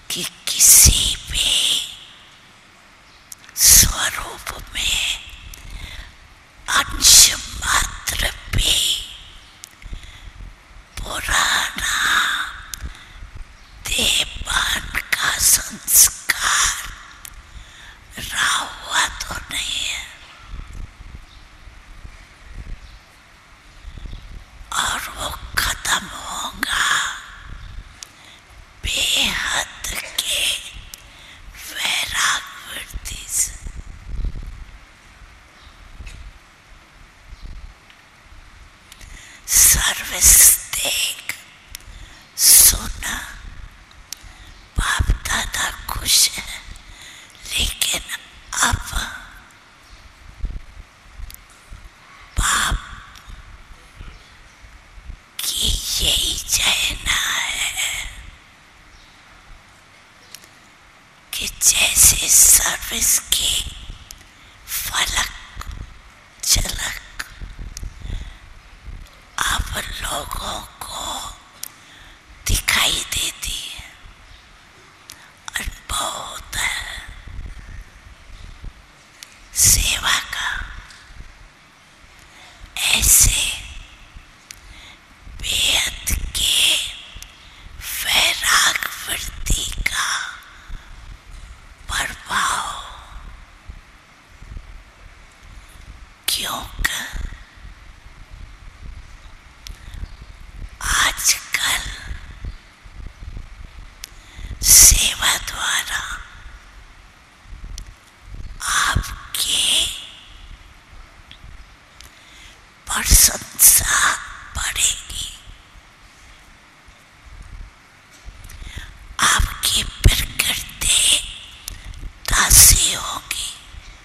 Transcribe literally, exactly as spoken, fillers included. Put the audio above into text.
कि किसी भी स्वरूप में अंश मात्र भी पुराना देहपान का संस्कार रहा हुआ तो नहीं है, और वो खत्म होगा बेहद के वैराग वृत्ति से। सर्विस देख सुना बाप दादा खुश है, लेकिन अब बाप की यही चाहना है कि जैसे सर्विस की फलक झलक अब लोगों को दिखाई देती है, अनुभव होता है सेवा का, ऐसे बेहद के वैराग वृत्ति का प्रभाव, क्योंकि आजकल